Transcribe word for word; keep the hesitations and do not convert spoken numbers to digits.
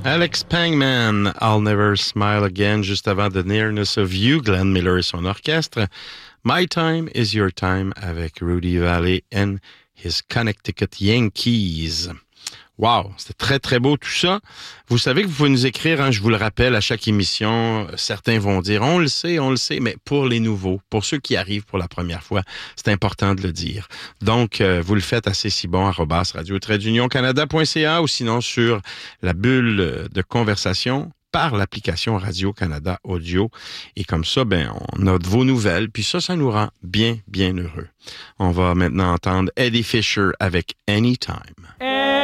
Alex Pangman, I'll Never Smile Again, juste avant The Nearness of You, Glenn Miller et son orchestre. My Time is Your Time avec Rudy Vallée and his Connecticut Yankees. Wow, c'était très, très beau tout ça. Vous savez que vous pouvez nous écrire, hein, je vous le rappelle, à chaque émission, certains vont dire, on le sait, on le sait, mais pour les nouveaux, pour ceux qui arrivent pour la première fois, c'est important de le dire. Donc, euh, vous le faites assez si bon, arobase radio trait d'union canada point c a ou sinon sur la bulle de conversation par l'application Radio-Canada Audio. Et comme ça, ben, on a vos nouvelles, puis ça, ça nous rend bien, bien heureux. On va maintenant entendre Eddie Fisher avec Anytime. Hey!